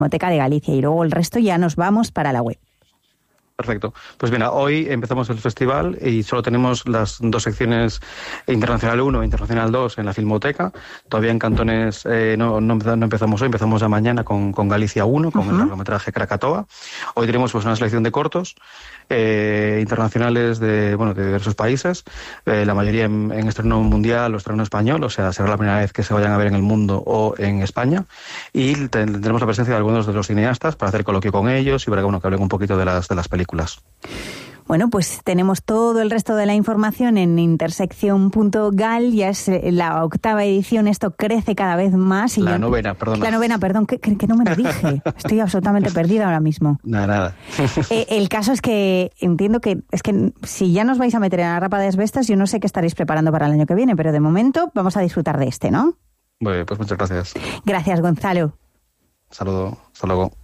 Filmoteca de Galicia, y luego el resto ya nos vamos para la web. Perfecto. Pues mira, hoy empezamos el festival y solo tenemos las dos secciones, Internacional 1 e Internacional 2 en la Filmoteca. Todavía en Cantones no empezamos hoy, empezamos ya mañana con Galicia 1, con el largometraje Krakatoa. Hoy tenemos pues una selección de cortos internacionales de diversos países, la mayoría en estreno mundial o estreno español, o sea, será la primera vez que se vayan a ver en el mundo o en España, y tendremos la presencia de algunos de los cineastas para hacer coloquio con ellos y para que hablen un poquito de las películas. Bueno, pues tenemos todo el resto de la información en intersección.gal, ya es la 8ª edición, esto crece cada vez más. Y la novena, perdón. ¿Qué número dije? Estoy absolutamente perdida ahora mismo. Nada. El caso es que entiendo que si ya nos vais a meter en la rapa de asbestas, yo no sé qué estaréis preparando para el año que viene, pero de momento vamos a disfrutar de ¿no? Bueno, pues muchas gracias. Gracias, Gonzalo. Saludo, hasta luego.